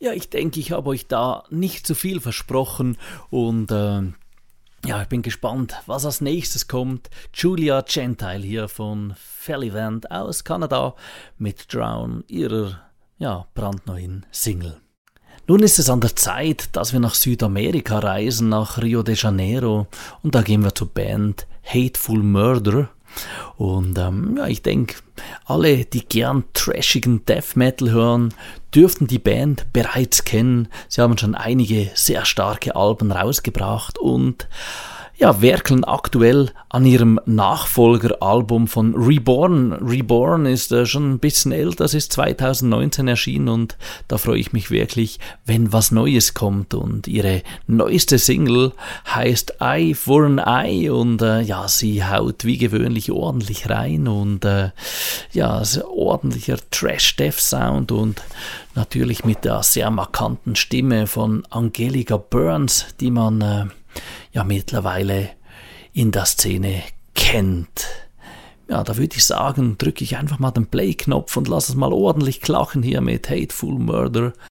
Ja, ich denke, ich habe euch da nicht zu viel versprochen und ja, ich bin gespannt, was als nächstes kommt. Julia Gentile hier von Fellivant aus Kanada mit Drown, ihrer brandneuen Single. Nun ist es an der Zeit, dass wir nach Südamerika reisen, nach Rio de Janeiro, und da gehen wir zur Band Hateful Murder. Und ich denke, alle, die gern trashigen Death Metal hören, dürften die Band bereits kennen. Sie haben schon einige sehr starke Alben rausgebracht und werkeln aktuell an ihrem Nachfolgeralbum von Reborn. Reborn ist schon ein bisschen älter, das ist 2019 erschienen und da freue ich mich wirklich, wenn was Neues kommt. Und ihre neueste Single heißt Eye for an Eye und sie haut wie gewöhnlich ordentlich rein und ordentlicher Trash-Death-Sound und natürlich mit der sehr markanten Stimme von Angelica Burns, die man mittlerweile in der Szene kennt. Ja, da würde ich sagen, drücke ich einfach mal den Play-Knopf und lass es mal ordentlich klachen hier mit Hateful Murder.